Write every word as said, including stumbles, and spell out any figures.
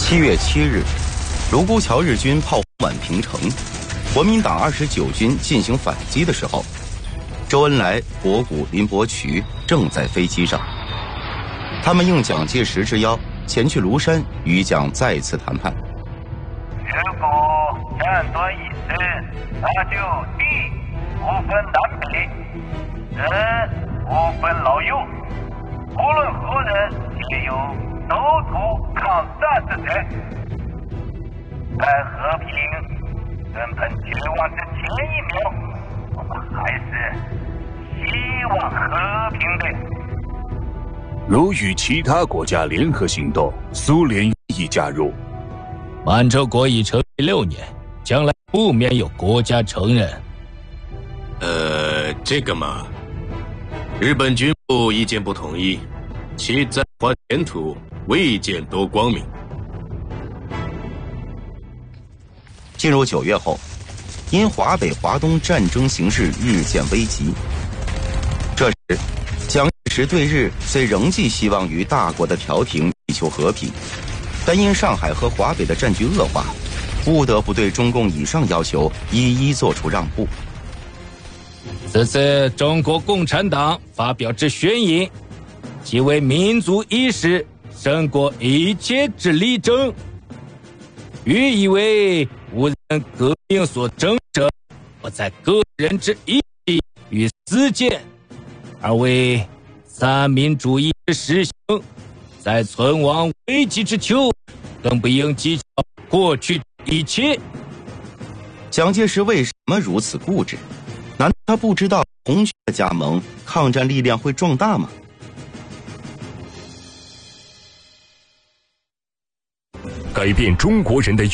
七月七日，卢沟桥日军炮轰宛平城，国民党二十九军进行反击的时候，周恩来、博古、林伯渠正在飞机上。他们应蒋介石之邀，前去庐山与蒋再次谈判。 如果战端一胜，那就地不分南北，人不分老幼，无论何人皆有守土抗战之责。在和平根本绝望之前一秒，我们还是希望和平的。 如与其他国家联合行动，苏联愿意加入。 满洲国已成立六年，将来不免有国家承认。 呃，这个嘛，日本军部意见不统一，其在华前途未见多光明。 进入九月后，因华北、华东战争形势日渐危急，这时蒋介石对日虽仍寄希望于大国的调停以求和平，但因上海和华北的战局恶化，不得不对中共以上要求一一做出让步。 此次中国共产党发表之宣言，即为民族意识胜过一切之力争。予以为无人革命所争者，不在个人之意气与私见，而为三民主义之实行，在存亡危急之秋，更不应计较过去一切。 蒋介石为什么如此固执？难道他不知道红军的加盟，抗战力量会壮大吗？ 改变中国人的